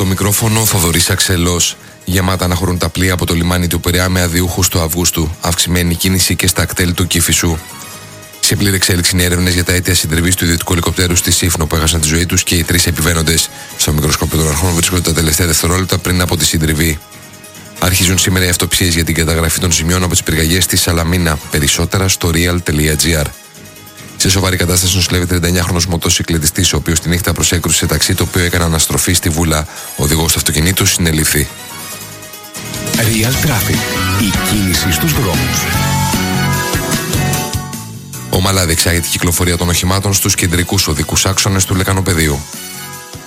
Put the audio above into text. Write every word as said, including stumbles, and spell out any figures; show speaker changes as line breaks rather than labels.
Στο μικρόφωνο ο Θοδωρής Αξελός. Γεμάτα να χωρούν τα πλοία από το λιμάνι του Πειραιά με αδιούχους του Αυγούστου. Αυξημένη κίνηση και στα ακτέλ του Κηφισού. Σε πλήρη εξέλιξη είναι έρευνες για τα αίτια συντριβής του ιδιωτικού ελικοπτέρου στη Σύφνο που έχασαν τη ζωή τους και οι τρεις επιβαίνοντες. Στο μικροσκόπιο των αρχών βρίσκονται τα τελευταία δευτερόλεπτα πριν από τη συντριβή. Αρχίζουν σήμερα οι αυτοψίες για την καταγραφή των ζημιών από τις πυρκαγιές στη Σαλαμίνα. Περισσότερα στο real τελεία gr. Σε σοβαρή κατάσταση νοσηλεύεται τριάντα εννιάχρονος μοτοσυκλετιστής, ο οποίος τη νύχτα προσέκρουσε σε ταξί το οποίο έκανε αναστροφή στη Βούλα. Ο οδηγός του αυτοκινήτου συνελήφθη.
Real Traffic. Η κίνηση στους δρόμους.
Ομαλά διεξάγεται η κυκλοφορία των οχημάτων στους κεντρικούς οδικούς άξονες του Λεκανοπεδίου.